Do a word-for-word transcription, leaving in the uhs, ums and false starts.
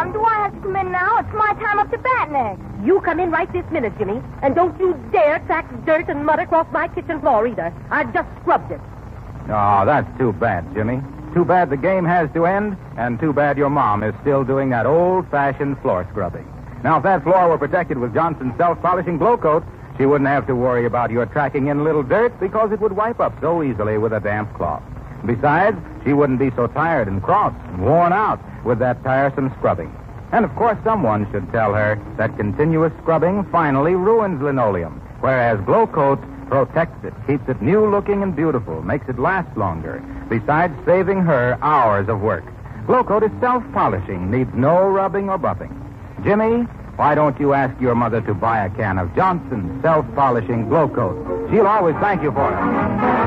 Mom, do I have to come in now? It's my time up to bat next. You come in right this minute, Jimmy. And don't you dare track dirt and mud across my kitchen floor either. I just scrubbed it. Oh, that's too bad, Jimmy. Too bad the game has to end, and too bad your mom is still doing that old-fashioned floor scrubbing. Now, if that floor were protected with Johnson's self-polishing glow coat, she wouldn't have to worry about your tracking in little dirt because it would wipe up so easily with a damp cloth. Besides, she wouldn't be so tired and cross and worn out with that tiresome scrubbing. And, of course, someone should tell her that continuous scrubbing finally ruins linoleum, whereas glow coat protects it, keeps it new-looking and beautiful, makes it last longer, besides saving her hours of work. Glow coat is self-polishing, needs no rubbing or buffing. Jimmy, why don't you ask your mother to buy a can of Johnson's self-polishing glow coat? She'll always thank you for it.